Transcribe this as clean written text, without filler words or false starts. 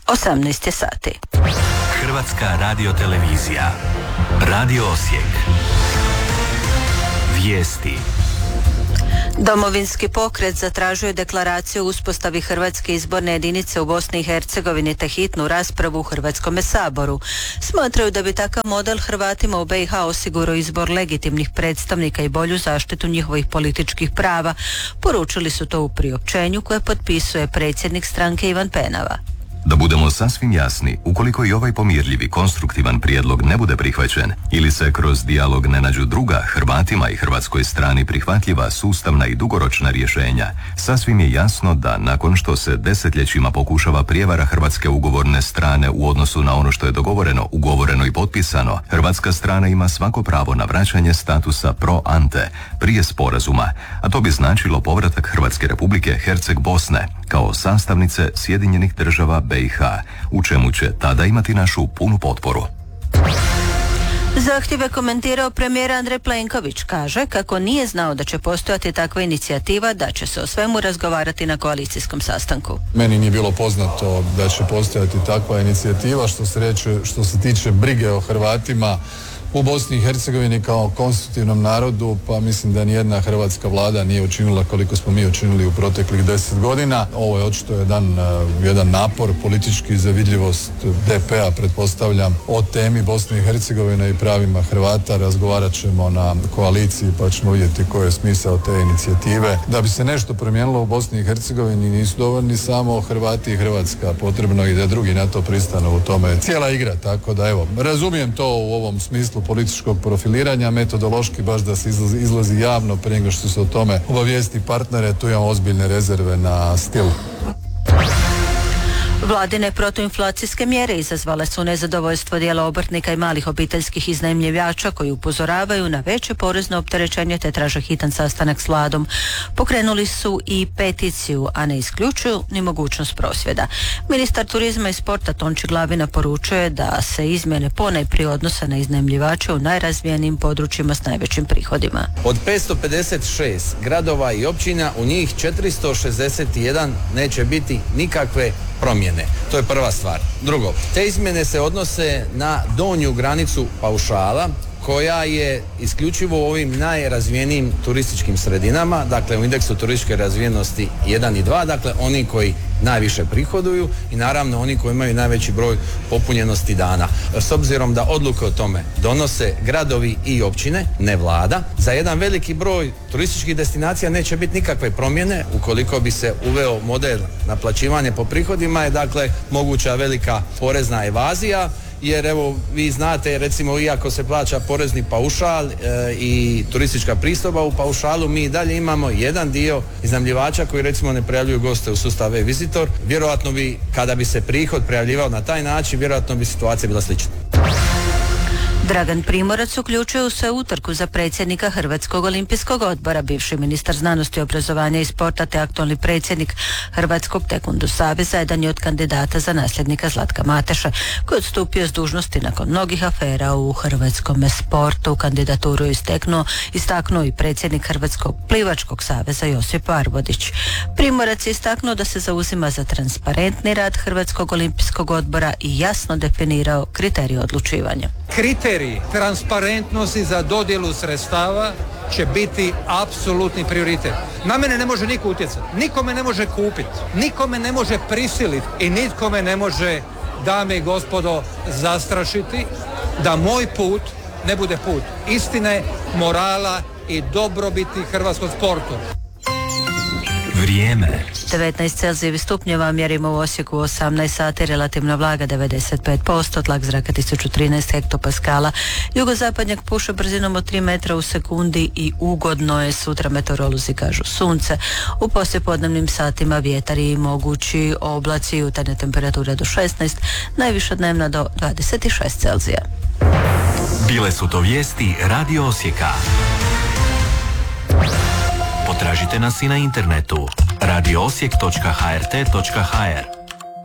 18 je sati. Hrvatska radiotelevizija. Radio Osijek. Vijesti. Domovinski pokret zatražuje deklaraciju o uspostavi Hrvatske izborne jedinice u Bosni i Hercegovini te hitnu raspravu u Hrvatskome saboru. Smatraju da bi takav model Hrvatima u BiH osigurao izbor legitimnih predstavnika i bolju zaštitu njihovih političkih prava. Poručili su to u priopćenju koje potpisuje predsjednik stranke Ivan Penava. Da budemo sasvim jasni, ukoliko i ovaj pomirljivi, konstruktivan prijedlog ne bude prihvaćen ili se kroz dijalog ne nađu druga, Hrvatima i hrvatskoj strani prihvatljiva, sustavna i dugoročna rješenja, sasvim je jasno da nakon što se desetljećima pokušava prijevara hrvatske ugovorne strane u odnosu na ono što je dogovoreno, ugovoreno i potpisano, hrvatska strana ima svako pravo na vraćanje statusa pro ante prije sporazuma, a to bi značilo povratak Hrvatske Republike Herceg Bosne kao sastavnice Sjedinjenih Država BiH, u čemu će tada imati našu punu potporu. Zahtjeve komentirao premijer Andrej Plenković. Kaže kako nije znao da će postojati takva inicijativa, da će se o svemu razgovarati na koalicijskom sastanku. Meni nije bilo poznato da će postojati takva inicijativa što se tiče brige o Hrvatima u Bosni i Hercegovini kao konstitutivnom narodu, pa mislim da nijedna hrvatska vlada nije učinila koliko smo mi učinili u proteklih 10 godina. Ovo je očito jedan napor politički za vidljivost DP-a, pretpostavljam, o temi Bosne i Hercegovine i pravima Hrvata. Razgovarat ćemo na koaliciji pa ćemo vidjeti koji je smisao te inicijative. Da bi se nešto promijenilo u Bosni i Hercegovini nisu dovoljni samo Hrvati i Hrvatska, potrebno i da drugi na to pristanu, u tome je cijela igra, tako da evo, razumijem to u ovom smislu političkog profiliranja, metodološki baš da se izlazi javno prije nego što se o tome obavijesti partnere, tu imamo ozbiljne rezerve na stilu. Vladine protuinflacijske mjere izazvale su nezadovoljstvo dijela obrtnika i malih obiteljskih iznajmljivača koji upozoravaju na veće porezno opterećenje te traže hitan sastanak s vladom. Pokrenuli su i peticiju, a ne isključuju ni mogućnost prosvjeda. Ministar turizma i sporta Tonči Glavina poručuje da se izmjene ponajprije odnose na iznajmljivače u najrazvijenijim područjima s najvećim prihodima. Od 556 gradova i općina u njih 461 neće biti nikakve promjene. To je prva stvar. Drugo, te izmjene se odnose na donju granicu paušala koja je isključivo u ovim najrazvijenijim turističkim sredinama, dakle u indeksu turističke razvijenosti 1 i 2, dakle oni koji najviše prihoduju i naravno oni koji imaju najveći broj popunjenosti dana. S obzirom da odluke o tome donose gradovi i općine, ne vlada, za jedan veliki broj turističkih destinacija neće biti nikakve promjene. Ukoliko bi se uveo model naplaćivanja po prihodima je dakle moguća velika porezna evazija, jer evo vi znate, recimo iako se plaća porezni paušal i turistička pristojba u paušalu, mi i dalje imamo jedan dio iznajmljivača koji recimo ne prijavljuju goste u sustav e-visitor. Vjerojatno bi, kada bi se prihod prijavljivao na taj način, vjerojatno bi situacija bila slična. Dragan Primorac uključuje se u utrku za predsjednika Hrvatskog olimpijskog odbora. Bivši ministar znanosti, obrazovanja i sporta te aktualni predsjednik Hrvatskog tekvando saveza jedan je od kandidata za nasljednika Zlatka Mateša, koji je odstupio s dužnosti nakon mnogih afera u hrvatskom sportu. Kandidaturu je istaknuo i predsjednik Hrvatskog plivačkog saveza Josip Arvodić. Primorac je istaknuo da se zauzima za transparentni rad Hrvatskog olimpijskog odbora i jasno definirao kriterije odlučivanja. Kriteriji transparentnosti za dodjelu sredstava će biti apsolutni prioritet. Na mene ne može niko utjecati, niko me ne može kupiti, niko me ne može prisiliti i nitko me ne može, dame i gospodo, zastrašiti da moj put ne bude put istine, morala i dobrobiti hrvatskog sportu. Vrijeme. 19 Celzijevih stupnjeva mjerimo u Osijeku, 18 sati, relativna vlaga 95%, tlak zraka 1013 hektopaskala, jugozapadnjak puše brzinom od 3 metra u sekundi i ugodno je. Sutra meteorolozi kažu sunce, u poslijepodnevnim satima vjetar i mogući oblaci, jutarnje temperature do 16, najviša dnevna do 26 Celzija. Bile su to vijesti Radio Osijeka. Potražite nas i na internetu radioosijek.hrt.hr.